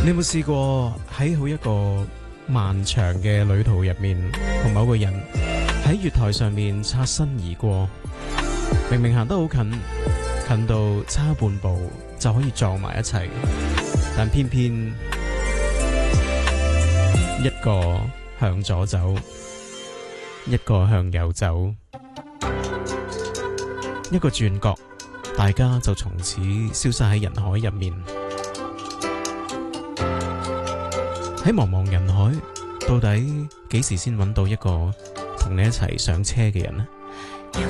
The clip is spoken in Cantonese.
你有冇試過喺好一個漫長嘅旅途入面，同某個人喺月台上面擦身而過，明明行得好近，近到差半步就可以撞埋一齊，但偏偏一個向左走，一個向右走，一個轉角，大家就從此消失喺人海入面。喺茫茫人海，到底幾時先揾到一個同你一齊上車嘅人呢？